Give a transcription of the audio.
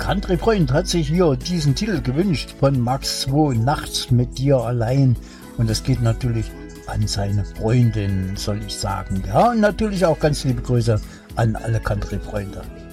Country-Freund hat sich hier diesen Titel gewünscht von Max 2, Nachts mit dir allein. Und das geht natürlich an seine Freundin, soll ich sagen. Ja, und natürlich auch ganz liebe Grüße an alle Country-Freunde.